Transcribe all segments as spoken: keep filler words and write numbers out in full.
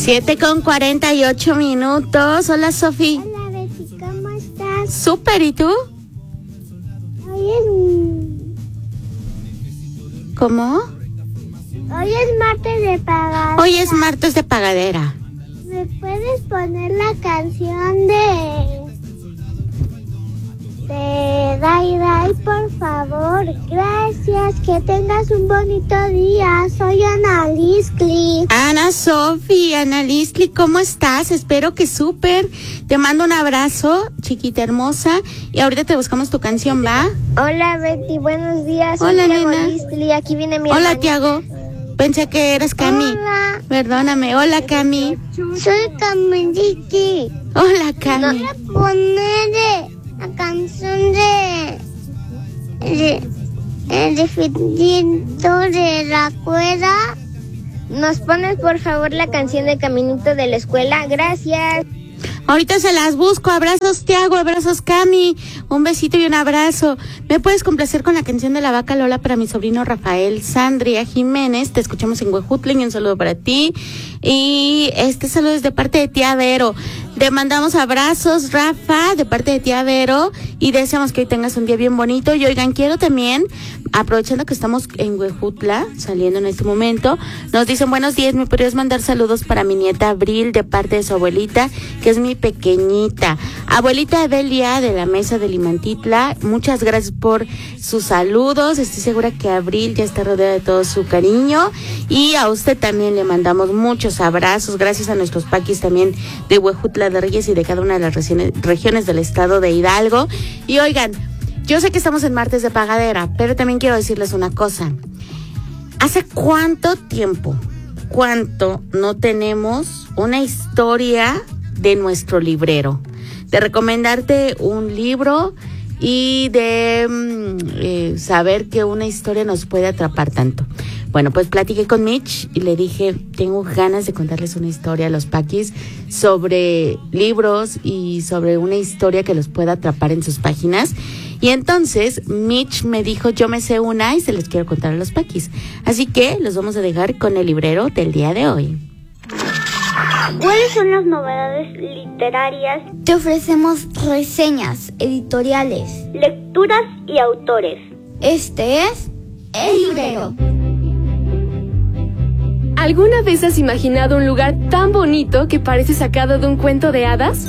siete con cuarenta y ocho minutos. Hola, Sofi. Hola, Betty, ¿cómo estás? Súper, ¿y tú? Hoy es... ¿Cómo? Hoy es martes de pagadera. Hoy es martes de pagadera. ¿Me puedes poner la canción de... de Dai Dai, por favor? Gracias, que tengas un bonito día. Soy Ana Lisli. Ana Sofi, Ana Lisli, ¿cómo estás? Espero que súper. Te mando un abrazo, chiquita hermosa. Y ahorita te buscamos tu canción, ¿va? Hola, Betty, buenos días. Hola, Soy Tiago nena. Lisli. Aquí viene mi Hola, hermanita. Tiago. Pensé que eras Cami. Hola. Perdóname. Hola, Cami. Soy Camiliki. Hola, Cami. Voy a poner eh, la canción de... de... el defendiendo de la cuerda. ¿Nos pones, por favor, la canción de Caminito de la Escuela? Gracias. Ahorita se las busco. Abrazos, Tiago. Abrazos, Cami. Un besito y un abrazo. ¿Me puedes complacer con la canción de la vaca Lola para mi sobrino Rafael Sandria Jiménez? Te escuchamos en Huejutla y un saludo para ti. Y este saludo es de parte de tía Vero. Te mandamos abrazos, Rafa, de parte de tía Vero. Y deseamos que hoy tengas un día bien bonito. Y oigan, quiero también, aprovechando que estamos en Huejutla, saliendo en este momento, nos dicen buenos días, ¿me podrías mandar saludos para mi nieta Abril de parte de su abuelita, que es mi pequeñita? Abuelita Evelia de la Mesa de Limantitla, muchas gracias por sus saludos. Estoy segura que Abril ya está rodeada de todo su cariño. Y a usted también le mandamos muchos abrazos, gracias a nuestros paquis también de Huejutla de Reyes y de cada una de las regiones, regiones del estado de Hidalgo. Y oigan, yo sé que estamos en martes de pagadera, pero también quiero decirles una cosa. ¿Hace cuánto tiempo, cuánto no tenemos una historia de nuestro librero? De recomendarte un libro y de mm, eh, saber que una historia nos puede atrapar tanto. Bueno, pues platiqué con Mitch y le dije, tengo ganas de contarles una historia a los paquis sobre libros y sobre una historia que los pueda atrapar en sus páginas. Y entonces Mitch me dijo, yo me sé una y se les quiero contar a los paquis. Así que los vamos a dejar con el librero del día de hoy. ¿Cuáles son las novedades literarias? Te ofrecemos reseñas, editoriales. Lecturas y autores. Este es El Librero. ¿Alguna vez has imaginado un lugar tan bonito que parece sacado de un cuento de hadas?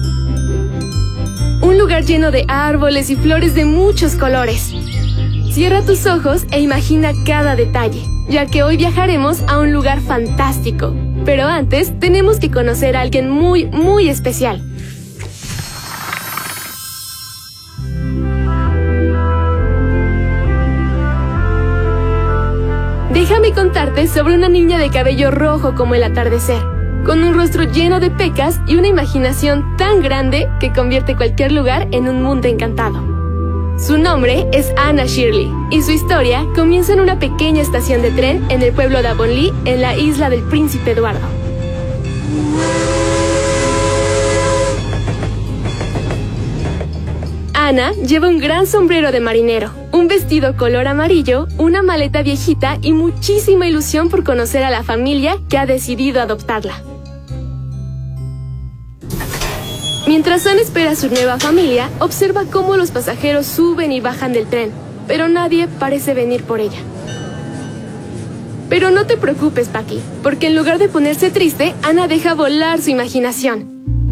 Un lugar lleno de árboles y flores de muchos colores. Cierra tus ojos e imagina cada detalle, ya que hoy viajaremos a un lugar fantástico. Pero antes, tenemos que conocer a alguien muy, muy especial. Déjame contarte sobre una niña de cabello rojo como el atardecer, con un rostro lleno de pecas y una imaginación tan grande que convierte cualquier lugar en un mundo encantado. Su nombre es Anna Shirley, y su historia comienza en una pequeña estación de tren en el pueblo de Avonlea, en la isla del Príncipe Eduardo. Ana lleva un gran sombrero de marinero, un vestido color amarillo, una maleta viejita y muchísima ilusión por conocer a la familia que ha decidido adoptarla. Mientras Ana espera a su nueva familia, observa cómo los pasajeros suben y bajan del tren, pero nadie parece venir por ella. Pero no te preocupes, Paqui, porque en lugar de ponerse triste, Ana deja volar su imaginación.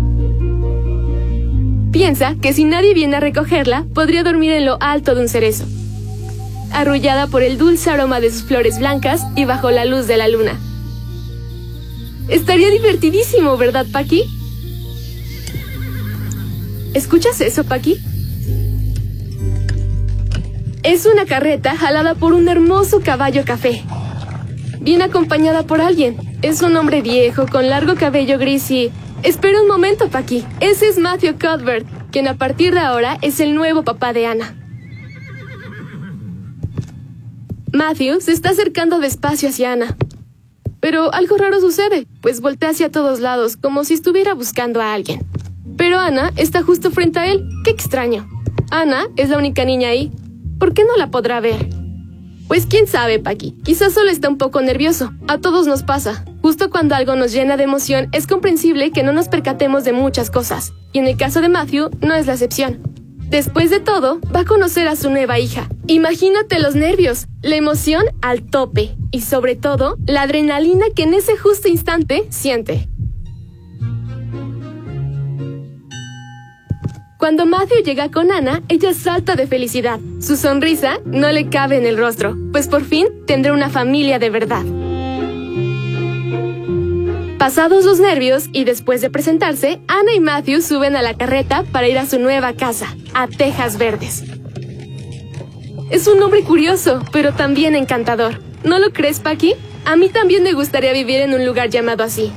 Piensa que si nadie viene a recogerla, podría dormir en lo alto de un cerezo, arrullada por el dulce aroma de sus flores blancas y bajo la luz de la luna. Estaría divertidísimo, ¿verdad, Paqui? ¿Escuchas eso, Paqui? Es una carreta jalada por un hermoso caballo café. Viene acompañada por alguien. Es un hombre viejo con largo cabello gris y... Espera un momento, Paqui. Ese es Matthew Cuthbert, quien a partir de ahora es el nuevo papá de Ana. Matthew se está acercando despacio hacia Ana. Pero algo raro sucede, pues voltea hacia todos lados, como si estuviera buscando a alguien. Pero Ana está justo frente a él. ¡Qué extraño! Ana es la única niña ahí. ¿Por qué no la podrá ver? Pues quién sabe, Paqui. Quizás solo está un poco nervioso. A todos nos pasa. Justo cuando algo nos llena de emoción, es comprensible que no nos percatemos de muchas cosas. Y en el caso de Matthew, no es la excepción. Después de todo, va a conocer a su nueva hija. Imagínate los nervios, la emoción al tope y sobre todo, la adrenalina que en ese justo instante siente. Cuando Matthew llega con Anna, ella salta de felicidad. Su sonrisa no le cabe en el rostro, pues por fin tendrá una familia de verdad. Pasados los nervios y después de presentarse, Anna y Matthew suben a la carreta para ir a su nueva casa, a Tejas Verdes. Es un nombre curioso, pero también encantador. ¿No lo crees, Paqui? A mí también me gustaría vivir en un lugar llamado así.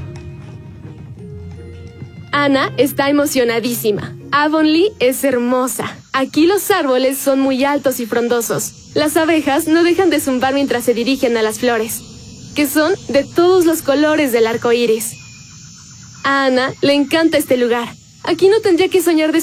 Anna está emocionadísima. Avonlea es hermosa. Aquí los árboles son muy altos y frondosos. Las abejas no dejan de zumbar mientras se dirigen a las flores, que son de todos los colores del arco iris. A Anna le encanta este lugar. Aquí no tendría que soñar de